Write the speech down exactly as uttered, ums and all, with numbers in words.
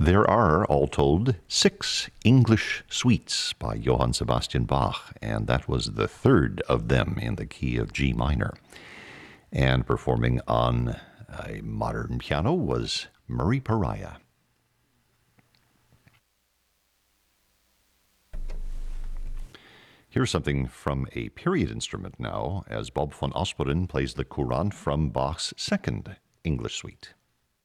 There are, all told, six English suites by Johann Sebastian Bach, and that was the third of them in the key of G minor. And performing on a modern piano was Murray Pariah. Here's something from a period instrument now, as Bob von Osperen plays the Courant from Bach's second English suite.